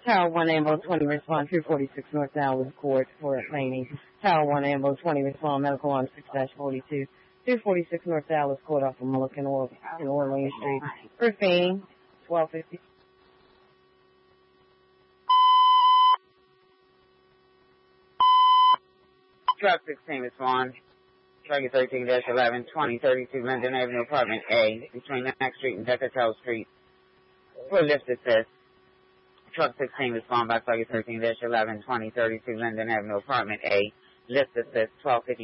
Tower 1 Ambulance 20 respond 246 North Dallas Court for Laney. Tower 1 Ambulance 20 respond medical on 6-42. 246 North Dallas Court off of Mulligan in Orleans Street. Griffin, 1250. Truck 16 respond. Target 13-11, 2032 Linden Avenue, Apartment A, between Max Street and Decatur Street. For lift assist. Truck 16 respond by target 13-11, 2032 Linden Avenue, Apartment A. Lift assist, 1250.